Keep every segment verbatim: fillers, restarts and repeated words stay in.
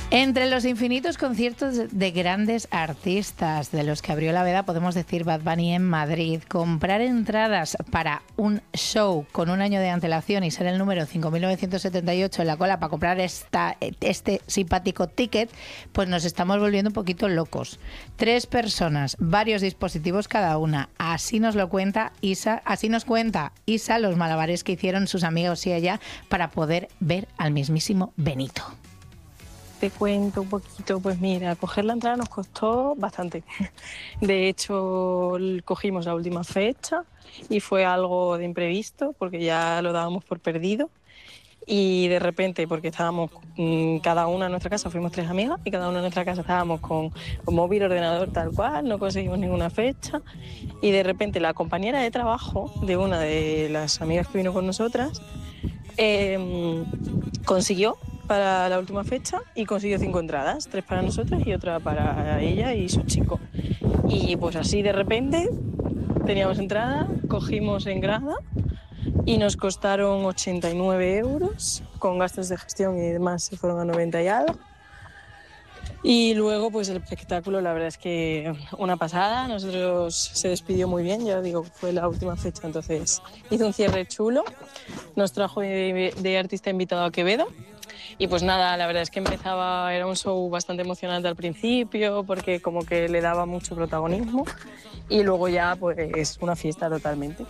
Entre los infinitos conciertos de grandes artistas de los que abrió la veda, podemos decir Bad Bunny en Madrid, comprar entradas para un show con un año de antelación y ser el número cinco mil novecientos setenta y ocho en la cola para comprar esta, este simpático ticket, pues nos estamos volviendo un poquito locos. Tres personas, varios dispositivos cada una. Así nos lo cuenta Isa, así nos cuenta Isa los malabares que hicieron sus amigos y ella para poder ver al mismísimo Benito. Te cuento un poquito, pues mira, coger la entrada nos costó bastante. De hecho, cogimos la última fecha y fue algo de imprevisto porque ya lo dábamos por perdido. Y de repente, porque estábamos mmm, cada una en nuestra casa, fuimos tres amigas y cada una en nuestra casa estábamos con, con móvil, ordenador, tal cual, no conseguimos ninguna fecha. Y de repente la compañera de trabajo de una de las amigas que vino con nosotras eh, consiguió para la última fecha y consiguió cinco entradas, tres para nosotras y otra para ella y su chico. Y pues así de repente teníamos entrada, cogimos en grada y nos costaron ochenta y nueve euros, con gastos de gestión y demás se fueron a noventa y algo. Y luego pues el espectáculo, la verdad es que una pasada, nosotros se despidió muy bien, ya digo, fue la última fecha, entonces hizo un cierre chulo, nos trajo de, de artista invitado a Quevedo. Y pues nada, la verdad es que empezaba, era un show bastante emocionante al principio porque como que le daba mucho protagonismo y luego ya pues una fiesta totalmente.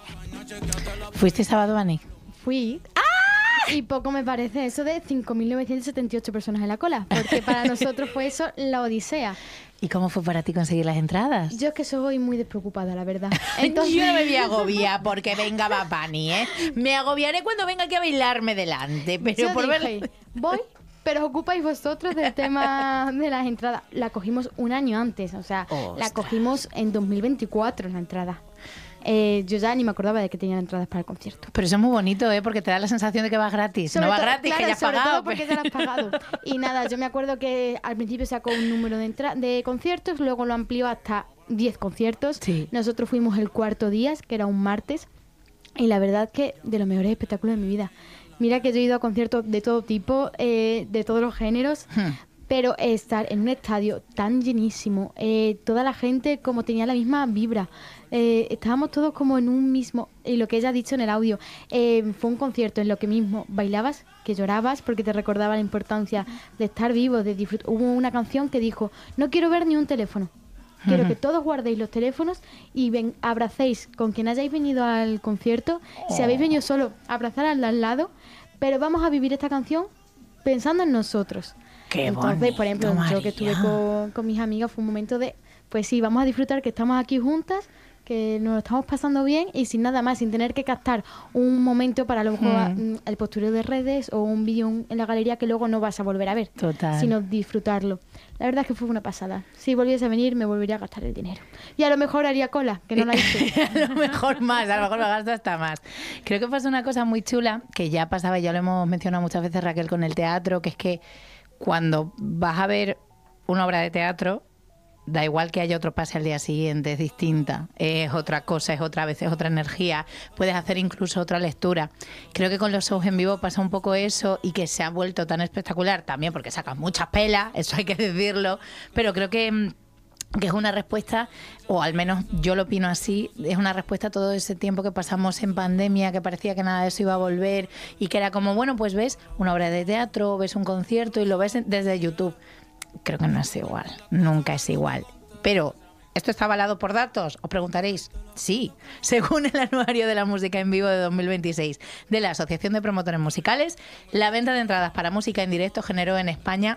¿Fuiste a Bad Bunny? Fui. ¡Ah! Y poco me parece eso de cinco mil novecientos setenta y ocho personas en la cola, porque para nosotros fue eso la odisea. ¿Y cómo fue para ti conseguir las entradas? Yo es que soy muy despreocupada, la verdad. Entonces... Yo no me voy a agobiar porque venga Bad Bunny, ¿eh? Me agobiaré cuando venga aquí a bailarme delante, pero Yo por dije, ver... voy, pero os ocupáis vosotros del tema de las entradas. La cogimos un año antes, o sea, Ostras. La cogimos en dos mil veinticuatro la entrada. Eh, yo ya ni me acordaba de que tenían entradas para el concierto. Pero eso es muy bonito, ¿eh? Porque te da la sensación de que vas gratis. Sobre no vas todo, gratis, claro, que ya has sobre pagado. todo porque ya lo has pagado. Y nada, yo me acuerdo que al principio sacó un número de, entra- de conciertos, luego lo amplió hasta diez conciertos. Sí. Nosotros fuimos el cuarto día, que era un martes, y la verdad que de los mejores espectáculos de mi vida. Mira que yo he ido a conciertos de todo tipo, eh, de todos los géneros, Hmm. pero estar en un estadio tan llenísimo, eh, toda la gente como tenía la misma vibra, eh, estábamos todos como en un mismo, y lo que ella ha dicho en el audio, eh, fue un concierto en lo que mismo bailabas, que llorabas porque te recordaba la importancia de estar vivo, de disfrutar. Hubo una canción que dijo, no quiero ver ni un teléfono. Quiero que todos guardéis los teléfonos y ven, abracéis con quien hayáis venido al concierto. Si habéis venido solo, abrazar al de al lado, pero vamos a vivir esta canción pensando en nosotros. Qué Entonces, bonito, por ejemplo, yo que estuve María. con, con mis amigas, fue un momento de, pues sí, vamos a disfrutar que estamos aquí juntas, que nos lo estamos pasando bien y sin nada más, sin tener que captar un momento para a lo mejor Mm. mm, el postureo de redes o un vídeo en la galería que luego no vas a volver a ver, Total. sino disfrutarlo. La verdad es que fue una pasada. Si volviese a venir, me volvería a gastar el dinero. Y a lo mejor haría cola, que no la hice. A lo mejor más, a lo mejor lo gasto hasta más. Creo que pasa una cosa muy chula, que ya pasaba, ya lo hemos mencionado muchas veces, Raquel, con el teatro, que es que cuando vas a ver una obra de teatro, da igual que haya otro pase al día siguiente, es distinta, es otra cosa, es otra vez, es otra energía, puedes hacer incluso otra lectura. Creo que con los shows en vivo pasa un poco eso y que se ha vuelto tan espectacular también porque sacan muchas pelas, eso hay que decirlo, pero creo que... que es una respuesta, o al menos yo lo opino así, es una respuesta a todo ese tiempo que pasamos en pandemia, que parecía que nada de eso iba a volver y que era como, bueno, pues ves una obra de teatro, ves un concierto y lo ves desde YouTube. Creo que no es igual, nunca es igual. Pero, ¿esto está avalado por datos? Os preguntaréis. Sí, según el Anuario de la Música en Vivo de dos mil veintiséis de la Asociación de Promotores Musicales, la venta de entradas para música en directo generó en España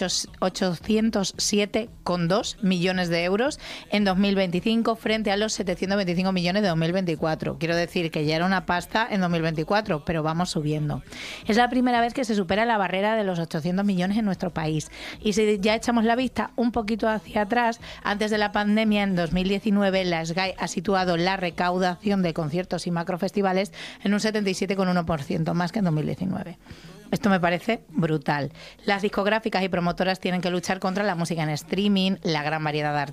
ochocientos siete coma dos millones de euros en dos mil veinticinco frente a los setecientos veinticinco millones de dos mil veinticuatro. Quiero decir que ya era una pasta en dos mil veinticuatro, pero vamos subiendo. Es la primera vez que se supera la barrera de los ochocientos millones en nuestro país. Y si ya echamos la vista un poquito hacia atrás, antes de la pandemia, en dos mil diecinueve, la S G A E ha situado la recaudación de conciertos y macrofestivales en un setenta y siete coma uno por ciento más que en dos mil diecinueve. Esto me parece brutal. Las discográficas y promotoras tienen que luchar contra la música en streaming, la gran variedad de artistas